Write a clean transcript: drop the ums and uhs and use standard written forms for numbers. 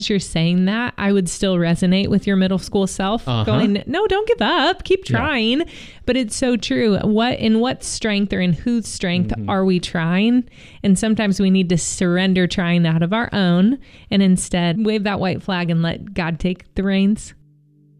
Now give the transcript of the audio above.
As you're saying that, I would still resonate with your middle school self going, no, don't give up, keep trying. Yeah. But it's so true. In what strength or in whose strength are we trying? And sometimes we need to surrender trying out of our own and instead wave that white flag and let God take the reins.